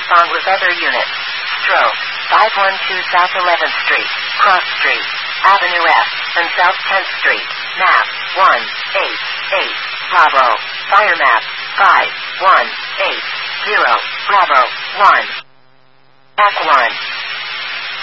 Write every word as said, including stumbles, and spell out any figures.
correspond with other units. Stroke, five one two South eleventh Street, Cross Street, Avenue F, and South tenth Street. Map, one eight eight, Bravo. Fire map, five one eight zero, Bravo, one. Back one.